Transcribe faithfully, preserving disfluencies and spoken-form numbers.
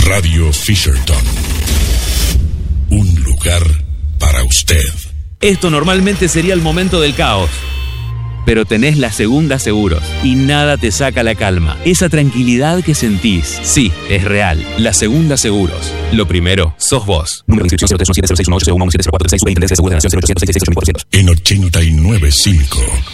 Radio Fisherton. Un lugar para usted. Esto normalmente sería el momento del caos, pero tenés la Segunda Seguros y nada te saca la calma. Esa tranquilidad que sentís, sí, es real. La Segunda Seguros. Lo primero, sos vos. Número de inscripción cero tres uno siete cero seis uno ocho cero uno siete cero cuatro seis. Superintendencia de Seguros de la Nación cero ochocientos seis seis seis ocho mil cuatrocientos. En ochenta y nueve punto cinco.